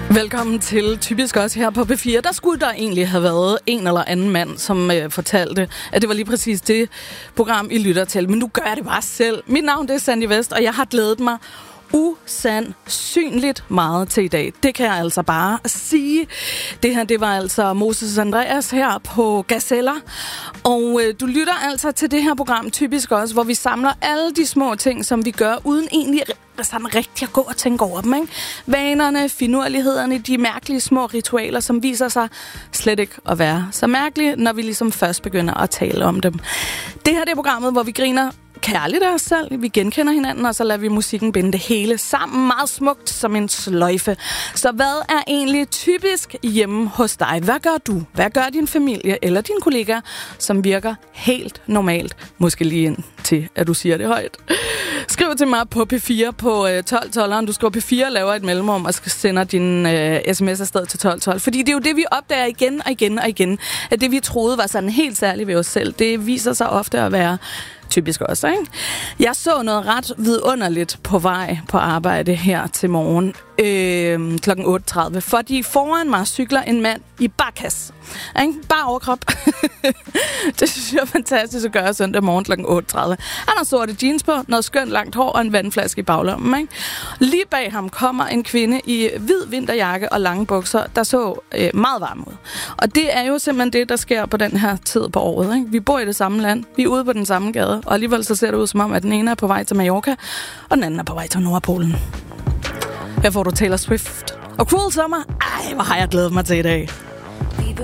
Velkommen til Typisk også her på P4. Der skulle der egentlig have været en eller anden mand, som fortalte, at det var lige præcis det program, I lytter til. Men nu gør jeg det bare selv. Mit navn det er Sandy West, og jeg har glædet mig usandsynligt meget til i dag. Det kan jeg altså bare sige. Det her, det var altså Moses Andreas her på Gazeller. Og du lytter altså til det her program, Typisk også, hvor vi samler alle de små ting, som vi gør, uden egentlig sådan rigtig at gå og tænke over dem, ikke? Vanerne, finurlighederne, de mærkelige små ritualer, som viser sig slet ikke at være så mærkelige, når vi ligesom først begynder at tale om dem. Det her, det er programmet, hvor vi griner kærligt af os selv. Vi genkender hinanden, og så lader vi musikken binde det hele sammen meget smukt som en sløjfe. Så hvad er egentlig typisk hjemme hos dig? Hvad gør du? Hvad gør din familie eller dine kollegaer, som virker helt normalt? Måske lige ind til, at du siger det højt. Skriv til mig på P4 på 1212'eren. Du skriver P4, laver et mellemrum og sender din sms afsted til 1212. Fordi det er jo det, vi opdager igen og igen og igen. At det, vi troede var sådan helt særligt ved os selv, det viser sig ofte at være typisk også, ikke? Jeg så noget ret vidunderligt på vej på arbejde her til morgen kl. 8.30, fordi foran mig cykler en mand i barkas. Bare overkrop. Det synes jeg er fantastisk at gøre søndag morgen kl. 8.30. Han har sorte jeans på, noget skønt langt hår og en vandflaske i baglommen, ikke? Lige bag ham kommer en kvinde i hvid vinterjakke og lange bukser, der så meget varm ud. Og det er jo simpelthen det, der sker på den her tid på året, ikke? Vi bor i det samme land, vi er ude på den samme gade, og alligevel så ser det ud som om, at den ene er på vej til Mallorca, og den anden er på vej til Nordpolen. Her får du Taylor Swift og Cruel Summer. Ej, hvor har jeg glædet mig til i dag.